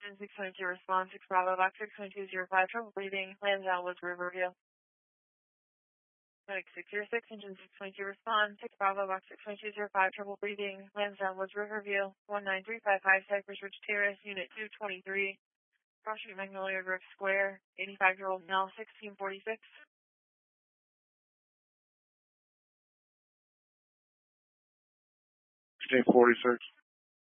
Engine 622 response, 6 Bravo, box 62205, trouble breathing, Lansdowne Woods Riverview. Medic 606, Engine 622 response, 6 Bravo, box 62205, trouble breathing, Lansdowne Woods Riverview, 19355 Cypress Ridge Terrace, Unit 223, Cross Street Magnolia Grove Square, 85-year-old male, 1646. 1646.